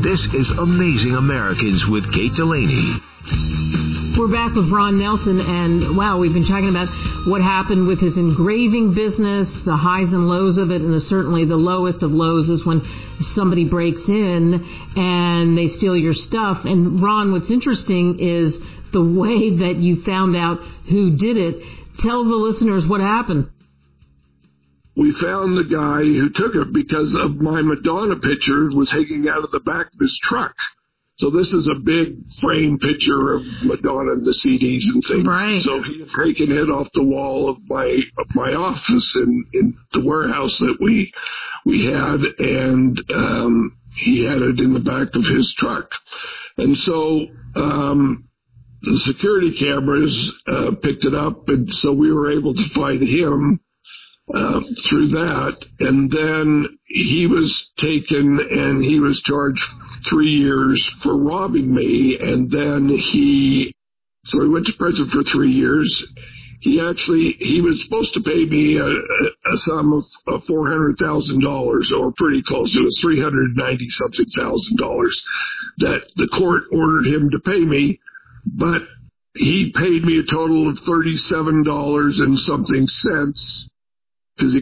This is Amazing Americans with Kate Delaney. We're back with Ron Nelson, and wow, we've been talking about what happened with his engraving business, the highs and lows of it, and certainly the lowest of lows is when somebody breaks in and they steal your stuff. And Ron, what's interesting is the way that you found out who did it. Tell the listeners what happened. We found the guy who took it because of my Madonna picture was hanging out of the back of his truck. So this is a big frame picture of Madonna and the CDs and things. Right. So he had taken it off the wall of my office in the warehouse that we had, and he had it in the back of his truck. And so the security cameras picked it up, and so we were able to find him through that. And then he was taken and he was charged 3 years for robbing me, and then he went to prison for 3 years. He was supposed to pay me a sum of $400,000, or pretty close. It was $390-something thousand that the court ordered him to pay me, but he paid me a total of $37 and something cents, because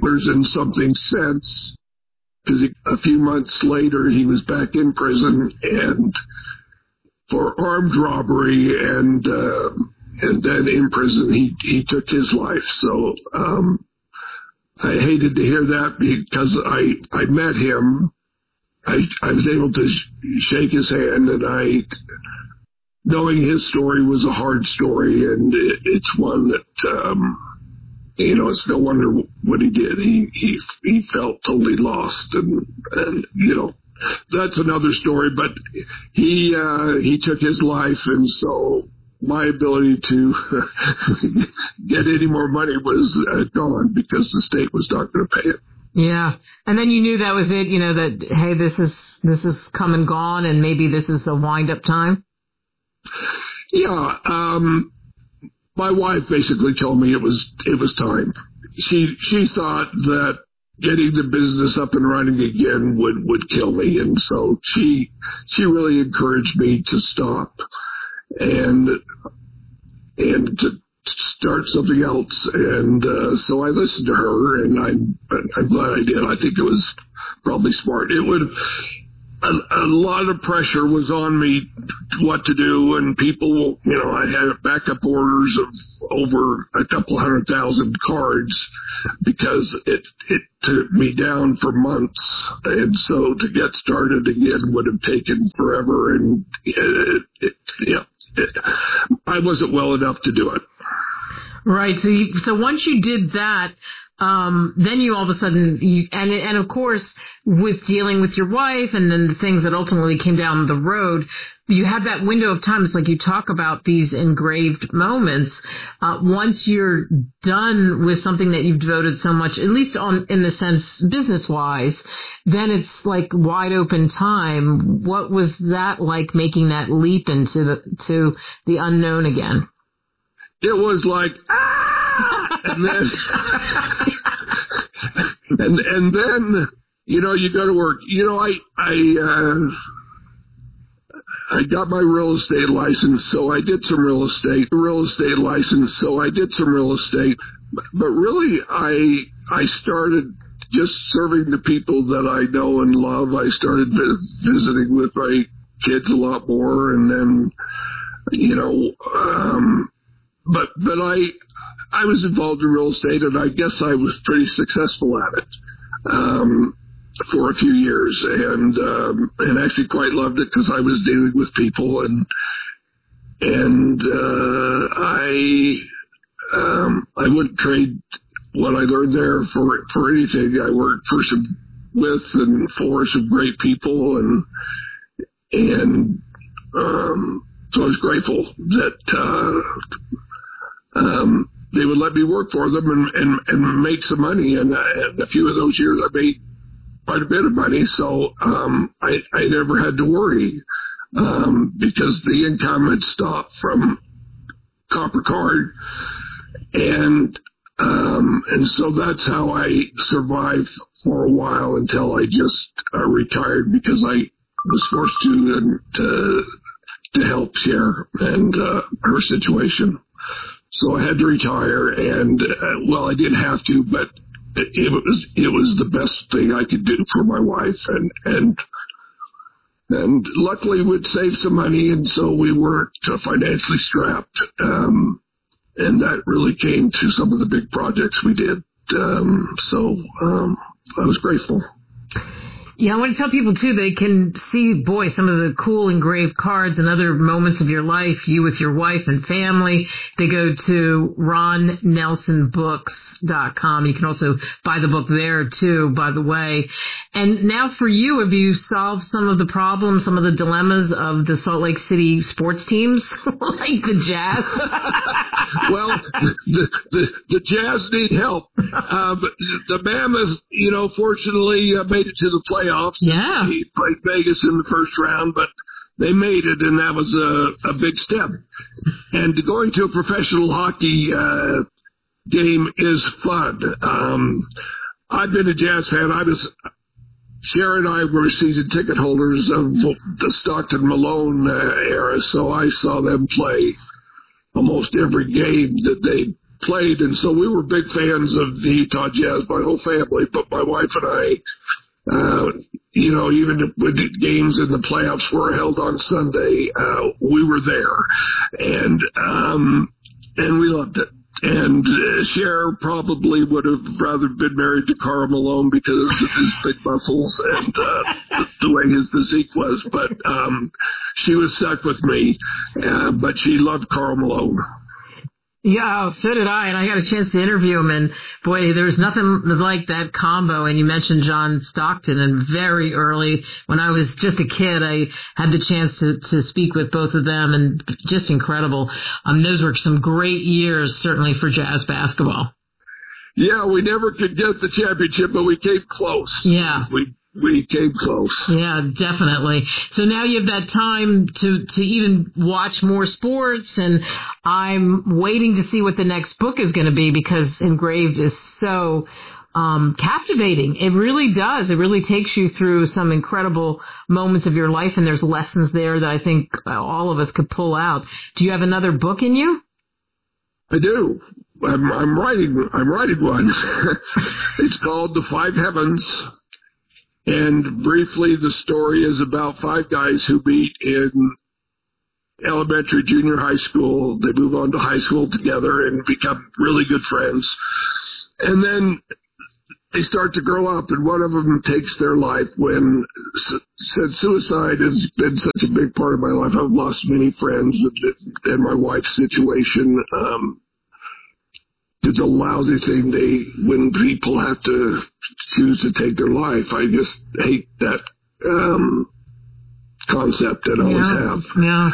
a few months later he was back in prison and for armed robbery, and then in prison he took his life. So I hated to hear that, because I met him. I was able to shake his hand, and knowing his story was a hard story, and it's one that it's no wonder what he did. He felt totally lost, and that's another story. But he took his life, and so my ability to get any more money was gone, because the state was not going to pay it. Yeah, and then you knew that was it. That hey, this is come and gone, and maybe this is a wind up time. Yeah. My wife basically told me it was time. She thought that getting the business up and running again would kill me, and so she really encouraged me to stop and to start something else. And so I listened to her, and I'm glad I did. I think it was probably smart. It would. A lot of pressure was on me what to do, and people, I had backup orders of over a couple 100,000 cards, because it took me down for months, and so to get started again would have taken forever, and I wasn't well enough to do it. Right. So once you did that, then you all of a sudden, and of course, with dealing with your wife and then the things that ultimately came down the road, you had that window of time. It's like you talk about these engraved moments. Once you're done with something that you've devoted so much, at least in the sense business-wise, then it's like wide open time. What was that like, making that leap into the unknown again? It was like, and then, and then, you go to work. I got my real estate license, so I did some real estate. But really, I started just serving the people that I know and love. I started visiting with my kids a lot more, and then, but I was involved in real estate, and I guess I was pretty successful at it for a few years, and actually quite loved it, because I was dealing with people, and I wouldn't trade what I learned there for anything. I worked with and for some great people, and so I was grateful that they would let me work for them and make some money. And a few of those years I made quite a bit of money. So I never had to worry because the income had stopped from Copper Card. And so that's how I survived for a while until I just retired, because was forced to help Cher and her situation. So I had to retire, and I didn't have to, but it was the best thing I could do for my wife, and luckily we'd saved some money, and so we weren't financially strapped, and that really came to some of the big projects we did. So I was grateful. Yeah, I want to tell people, too, they can see, some of the cool engraved cards and other moments of your life, you with your wife and family. They go to ronnelsonbooks.com. You can also buy the book there, too, by the way. And now for you, have you solved some of the problems, some of the dilemmas of the Salt Lake City sports teams, like the Jazz? Well, the Jazz need help. The Mammoth, fortunately made it to the playoffs. Yeah. He played Vegas in the first round, but they made it, and that was a big step. And going to a professional hockey game is fun. I've been a Jazz fan. Cher and I were season ticket holders of the Stockton Malone era, so I saw them play almost every game that they played, and so we were big fans of the Utah Jazz, my whole family, but my wife and I, even when the games in the playoffs were held on Sunday, we were there, and we loved it. And Cher probably would have rather been married to Karl Malone because of his big muscles and the way his physique was. But she was stuck with me. But she loved Karl Malone. Yeah, so did I, and I got a chance to interview him, and boy, there was nothing like that combo. And you mentioned John Stockton, and very early, when I was just a kid, I had the chance to speak with both of them, and just incredible. Those were some great years, certainly, for Jazz basketball. Yeah, we never could get the championship, but we came close. Yeah. We came close. Yeah, definitely. So now you have that time to even watch more sports, and I'm waiting to see what the next book is going to be, because Engraved is so captivating. It really does. It really takes you through some incredible moments of your life, and there's lessons there that I think all of us could pull out. Do you have another book in you? I do. I'm writing one. It's called The Five Heavens. And briefly, the story is about five guys who meet in elementary, junior high school. They move on to high school together and become really good friends. And then they start to grow up, and one of them takes their life since suicide has been such a big part of my life. I've lost many friends, and my wife's situation, it's a lousy thing when people have to choose to take their life. I just hate that concept, and always have. Yeah.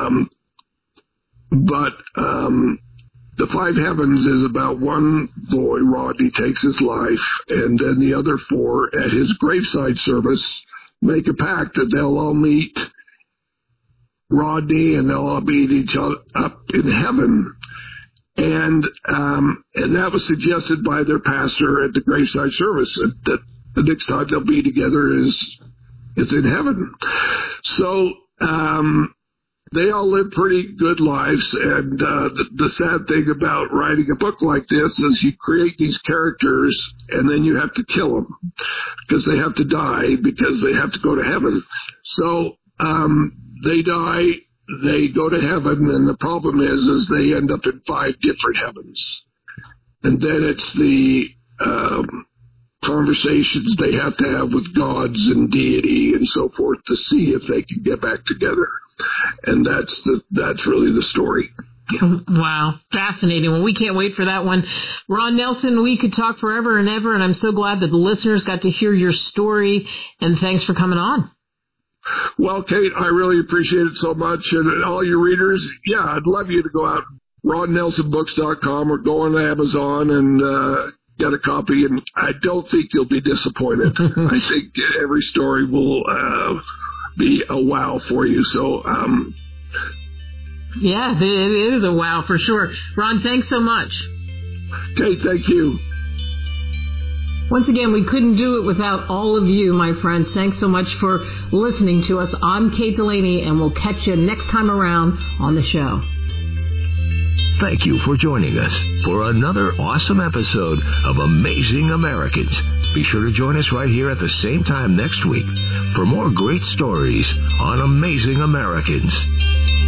But The Five Heavens is about one boy, Rodney, takes his life, and then the other four at his graveside service make a pact that they'll all meet Rodney, and they'll all meet each other up in heaven. And that was suggested by their pastor at the graveside service, that the next time they'll be together is in heaven. So they all live pretty good lives, and the sad thing about writing a book like this is you create these characters, and then you have to kill them because they have to die, because they have to go to heaven. So they die. They go to heaven, and the problem is they end up in five different heavens. And then it's the conversations they have to have with gods and deity and so forth to see if they can get back together. And that's really the story. Wow. Fascinating. Well, we can't wait for that one. Ron Nelson, we could talk forever and ever, and I'm so glad that the listeners got to hear your story, and thanks for coming on. Well, Kate, I really appreciate it so much. And all your readers, yeah, I'd love you to go out, ronnelsonbooks.com, or go on Amazon and get a copy. And I don't think you'll be disappointed. I think every story will be a wow for you. So, yeah, it is a wow for sure. Ron, thanks so much. Okay, thank you. Once again, we couldn't do it without all of you, my friends. Thanks so much for listening to us. I'm Kate Delaney, and we'll catch you next time around on the show. Thank you for joining us for another awesome episode of Amazing Americans. Be sure to join us right here at the same time next week for more great stories on Amazing Americans.